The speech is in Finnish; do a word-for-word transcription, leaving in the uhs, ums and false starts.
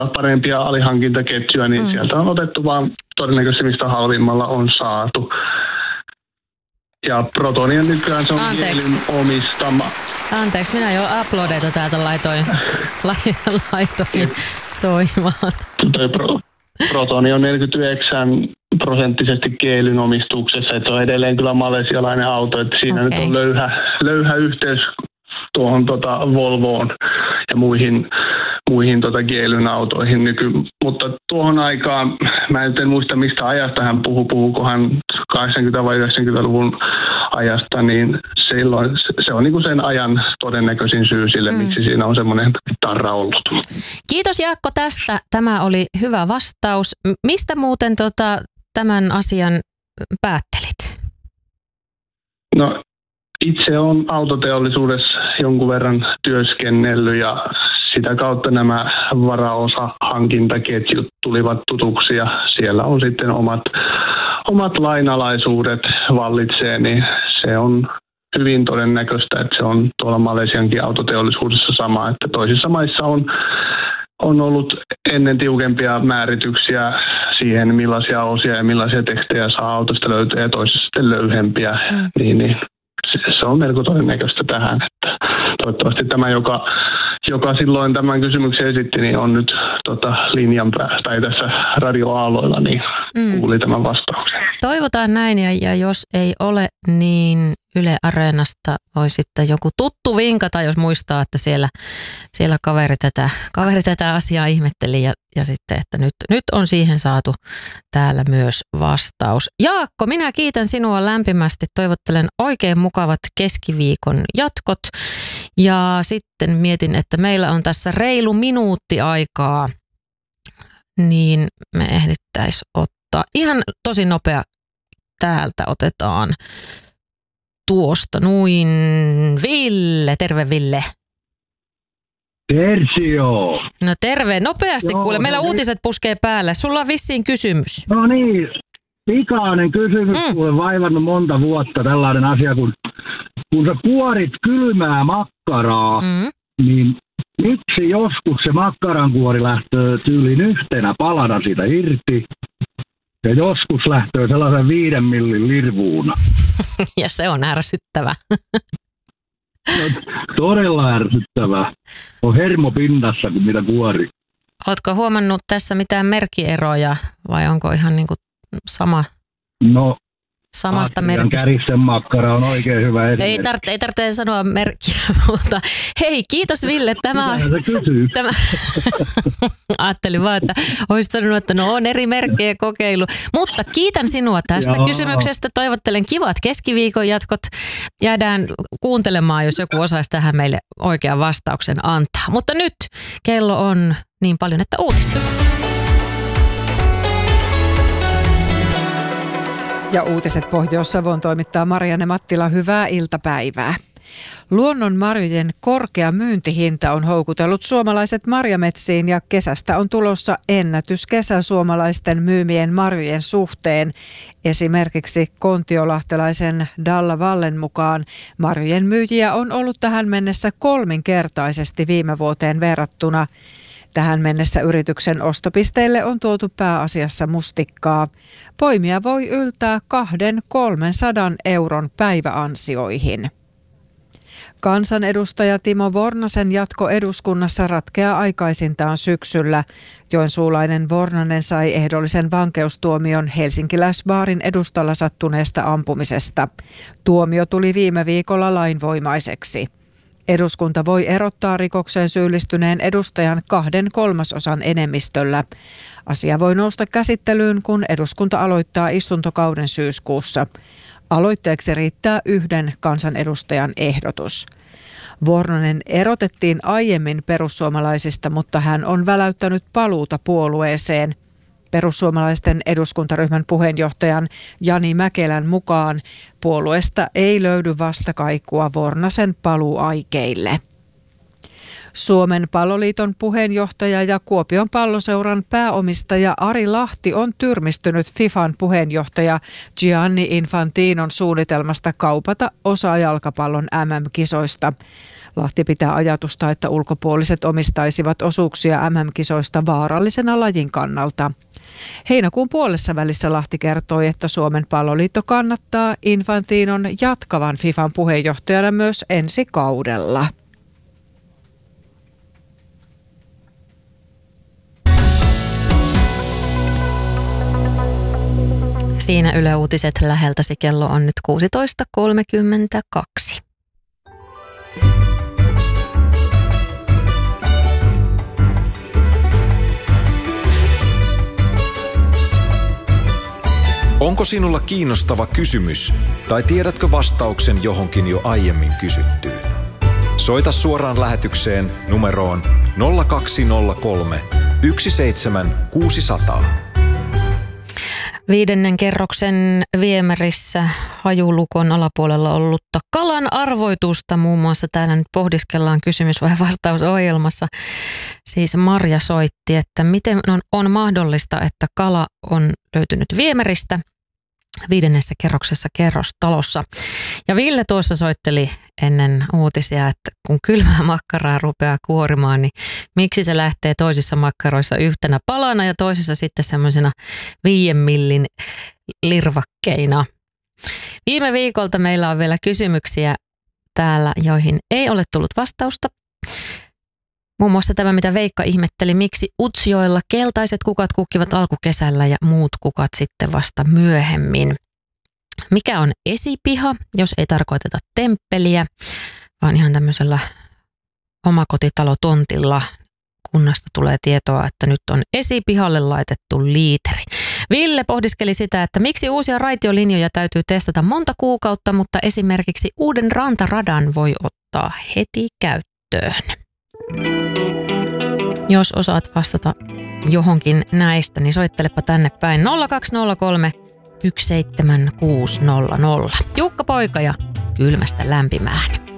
parempia alihankintaketjuja, niin mm. sieltä on otettu vaan todennäköisesti mistä halvimmalla on saatu. Ja Protonia nykyään se on Geelyn omistama. Anteeksi, minä jo uploadeita täältä laitoin, laitoin soimaan. Pro, Protoni on neljäkymmentäyhdeksän prosenttisesti Geelyn omistuksessa, että se on edelleen kyllä malesialainen auto, että siinä okay. nyt on löyhä, löyhä yhteys tuohon tota Volvoon ja muihin, muihin tota Geelyn autoihin nyky. Mutta tuohon aikaan, mä en muista mistä ajasta hän puhui, puhukohan kahdeksankymmentä- vai yhdeksänkymmentäluvun ajasta, niin silloin se on niinku sen ajan todennäköisin syy sille, mm. miksi siinä on semmoinen tarra ollut. Kiitos Jaakko tästä. Tämä oli hyvä vastaus. Mistä muuten tota, tämän asian päättelit? No itse olen autoteollisuudessa jonkun verran työskennellyt ja sitä kautta nämä varaosahankintaketjut tulivat tutuksi ja siellä on sitten omat, omat lainalaisuudet vallitsee, niin se on hyvin todennäköistä, että se on tuolla Malesiankin autoteollisuudessa sama, että toisissa maissa on, on ollut ennen tiukempia määrityksiä siihen, millaisia osia ja millaisia tekstejä saa autosta löytyä ja toisissa sitten löyhempiä, mm. niin, niin se on melko todennäköistä tähän, että toivottavasti tämä, joka, joka silloin tämän kysymyksen esitti, niin on nyt tota, linjan päästä tai tässä radioaaloilla, niin mm. kuuli tämän vastauksen. Toivotaan näin ja, ja jos ei ole, niin Yle Areenasta voi sitten joku tuttu vinkata, jos muistaa, että siellä, siellä kaveri, tätä, kaveri tätä asiaa ihmetteli ja, ja sitten, että nyt, nyt on siihen saatu täällä myös vastaus. Jaakko, minä kiitän sinua lämpimästi. Toivottelen oikein mukavat keskiviikon jatkot ja sitten mietin, että meillä on tässä reilu minuutti aikaa, niin me ehdittäisiin ottaa ihan tosi nopea täältä otetaan tuosta noin Ville. Terve Ville. Tertio. No terve. Nopeasti Joo, kuule. Meillä no uutiset puskee päälle. Sulla on vissiin kysymys. No niin. Pikainen kysymys. Mm. Kuule vaivannut monta vuotta tällainen asia, kun, kun sä kuorit kylmää makkaraa, mm. niin miksi joskus se makkarankuori lähtee tyylin yhtenä palana siitä irti ja joskus lähtee sellaisen viiden millin lirvuuna? Ja se on ärsyttävä. No, todella ärsyttävää. On hermo pinnassa, kun mitä kuori. Ootko huomannut tässä mitään merkkieroja vai onko ihan niinku sama? No, samasta merkistä. Kärisen makkara on oikein hyvä esimerkki. Ei tarvitse, ei tarvitse sanoa merkkiä, mutta hei, kiitos Ville. Tämä, tämä ajattelin vaan, että olisit sanonut, että no on eri merkkejä kokeilu. Mutta kiitän sinua tästä Joo. kysymyksestä. Toivottelen kivat keskiviikon jatkot. Jäädään kuuntelemaan, jos joku osaisi tähän meille oikean vastauksen antaa. Mutta nyt kello on niin paljon, että uutiset. Ja uutiset Pohjois-Savon toimittaa Marianne Mattila. Hyvää iltapäivää. Luonnonmarjojen korkea myyntihinta on houkutellut suomalaiset marjametsiin ja kesästä on tulossa ennätyskesä suomalaisten myymien marjojen suhteen. Esimerkiksi kontiolahtelaisen Dalla Vallen mukaan marjojen myyjiä on ollut tähän mennessä kolminkertaisesti viime vuoteen verrattuna. Tähän mennessä yrityksen ostopisteille on tuotu pääasiassa mustikkaa. Poimija voi yltää kahden kolmensadan euron päiväansioihin. Kansanedustaja Timo Vornasen jatko eduskunnassa ratkeaa aikaisintaan syksyllä. Joensuulainen Vornanen sai ehdollisen vankeustuomion helsinkiläisbaarin edustalla sattuneesta ampumisesta. Tuomio tuli viime viikolla lainvoimaiseksi. Eduskunta voi erottaa rikokseen syyllistyneen edustajan kahden kolmasosan enemmistöllä. Asia voi nousta käsittelyyn, kun eduskunta aloittaa istuntokauden syyskuussa. Aloitteeksi riittää yhden kansanedustajan ehdotus. Vornanen erotettiin aiemmin perussuomalaisista, mutta hän on väläyttänyt paluuta puolueeseen. Perussuomalaisten eduskuntaryhmän puheenjohtajan Jani Mäkelän mukaan puolueesta ei löydy vastakaikua Vornasen paluuaikeille. Suomen Palloliiton puheenjohtaja ja Kuopion Palloseuran pääomistaja Ari Lahti on tyrmistynyt FIFAn puheenjohtaja Gianni Infantinon suunnitelmasta kaupata osa jalkapallon M M-kisoista. Lahti pitää ajatusta, että ulkopuoliset omistaisivat osuuksia M M-kisoista vaarallisena lajin kannalta. Heinäkuun puolessa välissä Lahti kertoi, että Suomen palloliitto kannattaa Infantinon jatkavan FIFAn puheenjohtajana myös ensi kaudella. Siinä Yle Uutiset läheltäsi, kello on nyt kuusitoista kolmekymmentäkaksi. Onko sinulla kiinnostava kysymys tai tiedätkö vastauksen johonkin jo aiemmin kysyttyyn? Soita suoraan lähetykseen numeroon nolla kaksi nolla kolme yksi seitsemän kuusi nolla nolla. Viidennen kerroksen viemärissä hajulukon alapuolella ollutta kalan arvoitusta muun muassa täällä nyt pohdiskellaan kysymys- vai vastausohjelmassa. Siis Marja soitti, että miten on, on mahdollista, että kala on löytynyt viemäristä viidennessä kerroksessa kerrostalossa. Ja Ville tuossa soitteli ennen uutisia, että kun kylmää makkaraa rupeaa kuorimaan, niin miksi se lähtee toisissa makkaroissa yhtenä palana ja toisissa sitten semmoisena viiden millin lirvakkeina. Viime viikolta meillä on vielä kysymyksiä täällä, joihin ei ole tullut vastausta. Muun muassa tämä, mitä Veikka ihmetteli, miksi Utsjoella keltaiset kukat kukkivat alkukesällä ja muut kukat sitten vasta myöhemmin. Mikä on esipiha, jos ei tarkoiteta temppeliä, vaan ihan tämmöisellä omakotitalotontilla kunnasta tulee tietoa, että nyt on esipihalle laitettu liiteri. Ville pohdiskeli sitä, että miksi uusia raitiolinjoja täytyy testata monta kuukautta, mutta esimerkiksi uuden rantaradan voi ottaa heti käyttöön. Jos osaat vastata johonkin näistä, niin soittelepa tänne päin nolla kaksi nolla kolme yksi seitsemän kuusi nolla nolla. Jukka Poika ja Kylmästä lämpimään.